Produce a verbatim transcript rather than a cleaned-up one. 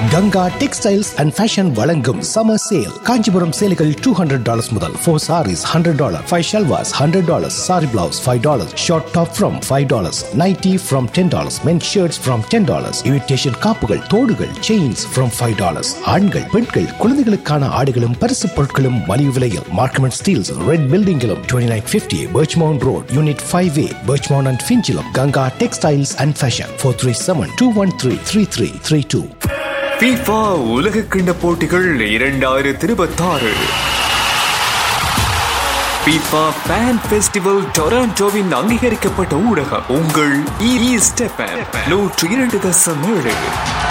Ganga textiles and fashion வழங்கும் சமர் sale. Kanchipuram சேலைகள் two hundred dollars முதல். Four saris hundred dollar, five shalwars hundred dollars, sorry blouse five dollars, short top from five dollars, nightie from ten dollars, men shirts from ten dollars, imitation காப்புகள், தோடுகள், chains from five dollars. ஆண்கள், பெண்கள், குழந்தைகளுக்கான ஆடைகளும் பரிசு பொருட்களும் மலிவு விலையில். மார்க்கமெண்ட் Steeles red பில்டிங்கிலும் twenty nine fifty Birchmount road unit five A Birchmount and ஃபிஞ்சிலும். Ganga textiles and fashion. Four three seven two one three three three three two. FIFA உலக கிண்ண போட்டிகள் இரண்டாயிரத்தி இருபத்தாறு FIFA Fan Festival டொராண்டோவின் அங்கீகரிக்கப்பட்ட ஊடகம் உங்கள் ஈஸ்ட் எஃப்எம் நூற்றி இரண்டு தசம் ஏழு.